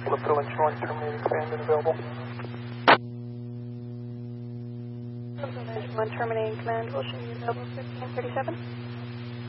Calypso Inch North, terminating command and available. Calypso Inch 1, terminating command, will show you available 1537.